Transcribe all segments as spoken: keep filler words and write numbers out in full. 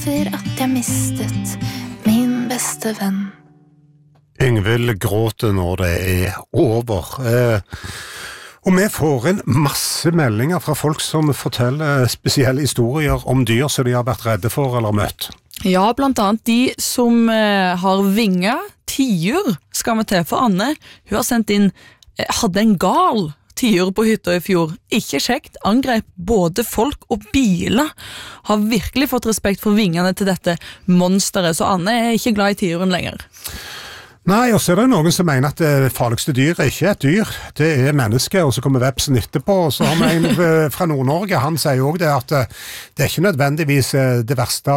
over at jeg mistet min beste venn. Yngvild gråter når det er over. Eh, og vi får inn masse meldinger fra folk som forteller spesielle historier om dyr som de har vært redde for eller møtt. Ja, blant annet de som eh, har vinger. Tiur skal vi til for Anne. Hun har sendt inn, eh, hadde en gal tiur på hytta i fjor. Ikke kjekt, angrep både folk og biler. Har virkelig fått respekt for vingene til dette monsteret, så Anne er ikke glad i tiuren lenger. Nei, og så er det noen som mener at det farligste dyr er ikke et dyr, det er mennesker, og så kommer vepsen etterpå, og så har vi en fra Nord-Norge, han sier jo det at det er ikke nødvendigvis det verste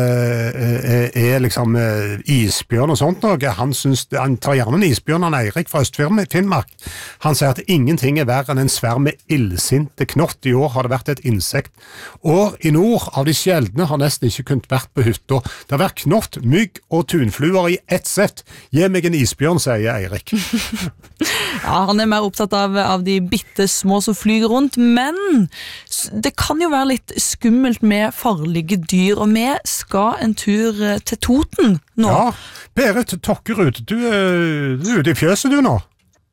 er liksom isbjørn og sånt noe, han, synes, han tar gjerne en isbjørn, han Eirik fra Øst-Finnmark, han sier at ingenting er verre enn en svær med illsinte knott. I år har det vært et insekt, og i nord av de sjeldne har nesten ikke kunnet vært på hytta. Det har vært knott, mygg og tunfluer i ett sett. Gi meg en isbjørn, sier Eirik. Ja, han er mer opptatt av, av de bitte små som flyger rundt, men det kan jo være litt skummelt med farlige dyr, og vi skal en tur til Toten nå. Ja, Berit Tokkerud, du, du er ute i fjøset du nå?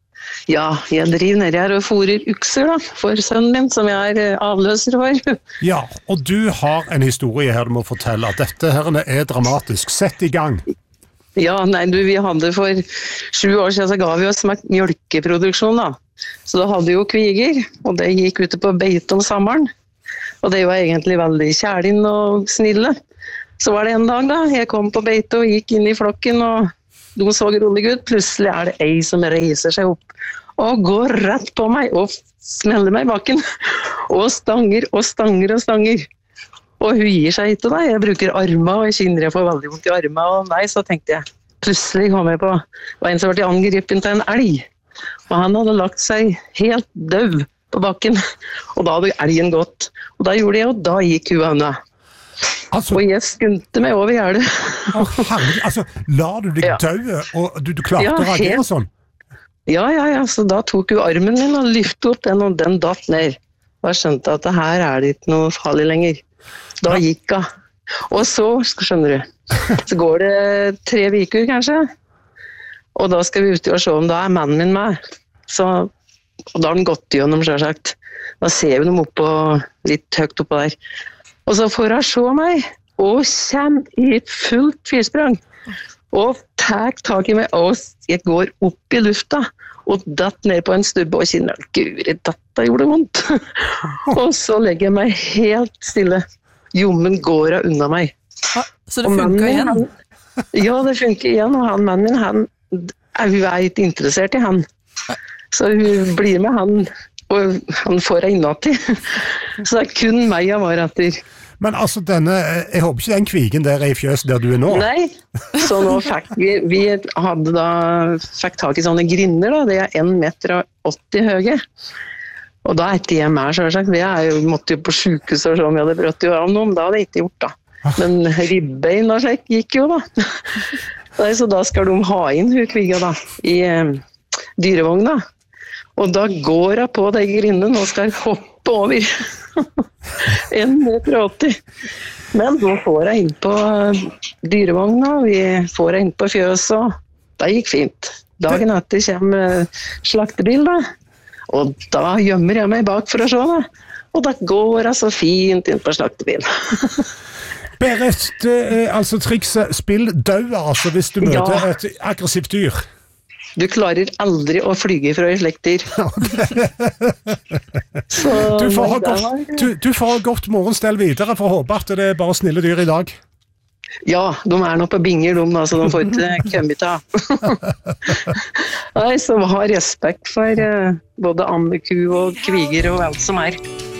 Ja, jeg driver nede her og fôrer ukser da, for sønnen min, som jeg er avløser for. Ja, og du har en historie her du må fortelle, at dette her er dramatisk. Sett i gang. Ja, nei, du, vi hadde for sju år siden så ga vi oss mjølkeproduksjon da. Så da hadde vi jo kviger, og det gikk ute på beite om sommeren. Og det var egentlig veldig kjærlig og snille. Så var det en dag da, jeg kom på beite og gikk inn i flokken, og de så rolig ut. Plutselig er det ei som reiser seg opp og går rett på meg og smeller meg i bakken. Og stanger og stanger og stanger. Og hun gir seg ikke da, jeg bruker armene, og jeg kjenner jeg får veldig vondt i armene, og nei, så tenkte jeg, plutselig kom jeg på, det var en som var til angripen til en elg, og han hadde lagt seg helt døv på bakken, og da hadde elgen gått, og da gjorde jeg, og da gikk hun unna. Altså, og jeg skunte meg over gjerdet. Å, herregud, altså, la du deg ja. dø, og du, du klarte ja, å reagere helt... sånn? Ja, ja, ja, så da tok hun armen min og lyftet opp den, og den datt ned. Og jeg skjønte at det her er det ikke noe farlig lenger. Da gikk jeg. Og så, skjønner du, så går det tre uker kanskje, og da skal vi ut og se om da er mannen min med. Så, og da har den gått gjennom, selvsagt. Da ser vi dem oppå, litt høyt oppå der. Og så får han se meg, og kommer i et fullt fyrsprang, og tar tak i meg, og jeg går opp i lufta, og datt ned på en stubbe, og kjenner, guri, dette gjorde vondt. Og så legger jeg meg helt stille. Jommen går av unna meg. Ja, så det funker igjen? Han, ja, det funker igjen, og han mannen, han, hun er ikke interessert i han. Så hun blir med han, og han får en natt til. Så det er kun meg jeg var etter. Men altså denne, jeg håper ikke den kvigen der er i fjøs der du er nå? Nei, så nå fikk vi, vi hadde da, fikk tak i sånne grinner da, det er en meter og åtti høye. Og da er ikke jeg med, selvsagt. Vi er jo, måtte jo på sykehus og så om vi hadde brøtt jo av noen, da hadde jeg ikke gjort da. Men ribbein og slik gikk jo da. Så da skal de ha inn hun kviga da, i eh, dyrevogn da. Og da går jeg på de grinnene og skal hoppe over. en meter og åtti. Men nå får jeg inn på dyrevogna, vi får jeg inn på fjøs, og det gikk fint. Dagen etter kommer slaktebil da. Og da gjemmer jeg meg bak for å se det. Og da går jeg så fint inn på slaktebilen. Berit, det er altså trikset spill død, altså, hvis du møter ja. et aggressivt dyr. Du klarer aldri å flyge fra et slikt dyr. så, du, får ha godt, du, du får ha godt morgenstell videre for å håpe at det er bare snille dyr i dag. Ja, de er nå på binger, de, da, så de får ikke komme til. Nei, så ha respekt for uh, både ammeku og kviger og alt som er.